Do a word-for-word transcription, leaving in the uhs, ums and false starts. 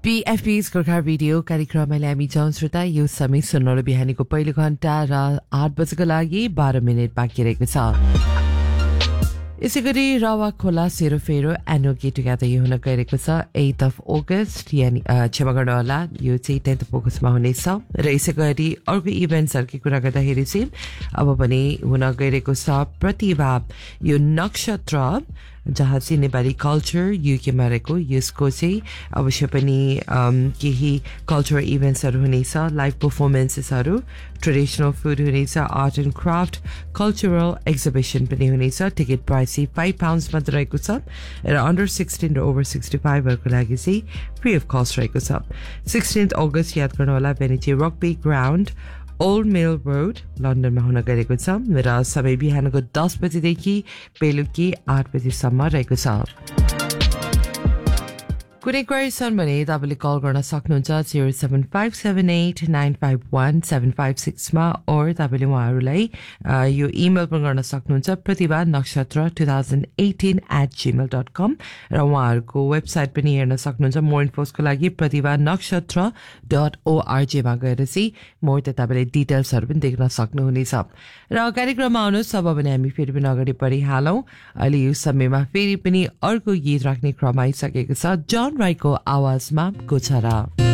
पीएफपी's Gorkha video कार्यक्रममा हामी जाउँ श्रोता यो समय सुन्नु बिहानीको पहिलो घण्टा र आठ बजेको लागि बाह्र मिनेट बाँकी रहेको छ यसै गरी रवा खोला सेरोफेरो एनुअल गेट टुगेदर यो हुन गइरहेको छ एट अफ अगस्त यानी क्षमा गर्नु होला यो चाहिँ टेन्थ अफ अगस्तमा हुनेछ र यसै गरी अर्को इभेन्ट्सहरूको कुरा गर्दाखेरि चाहिँ अब पनि हुन गइरहेको छ प्रतिभा यो नक्षत्र जहाँ चाहिँ नेपाली कल्चर युकेमा रहेको यसको चाहिँ अवश्य पनि केही कल्चरल इभेन्ट्सहरू हुनेछ लाइभ पर्फर्मेन्सेसहरू ट्रेडिसनल फुड हुनेछ art and craft cultural exhibition पनि हुनेछ टिकट प्राइस चाहिँ फाइभ पाउन्ड्स मात्र रहेको छ र अन्डर सिक्सटिन र ओभर सिक्सटी फाइभहरूको लागि चाहिँ फ्री अफ कस्ट रहेको छ सिक्सटिन्थ अगस्त याद गर्नु होला भने चाहिँ rugby ground old mill road लन्डनमा हुन गएको छ र समय बिहानको दस बजेदेखि बेलुकी आठ बजेसम्म रहेको छ कुनै क्वेरी छन् भने तपाईँले कल गर्न सक्नुहुन्छ zero seven five seven at nine five one seven five सिक्समा और तपाईँले उहाँहरूलाई यो इमेल पनि गर्न सक्नुहुन्छ प्रतिभा नक्षत्र two thousand eighteen at Gmail dot कम र उहाँहरूको वेबसाइट पनि हेर्न सक्नुहुन्छ मोर इन्फोसको लागि प्रतिभा नक्षत्र डट ओआरजेमा गएर चाहिँ मोर त तपाईँले डिटेल्सहरू पनि देख्न सक्नुहुनेछ र कार्यक्रममा आउनुहोस् अब भने हामी फेरि पनि अगाडि बढिहालौँ अहिले यो समयमा फेरि पनि अर्को गीत राख्ने क्रम आइसकेको छ जन राईको आवाजमा गोछरा